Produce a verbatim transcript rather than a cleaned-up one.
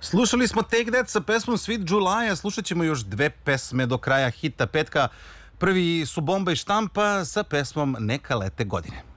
Slušali smo Take That sa pesmom Sweet July, a slušat ćemo još dve pesme do kraja hita petka. Prvi su Bomba i Štampa sa pesmom Neka lete godine.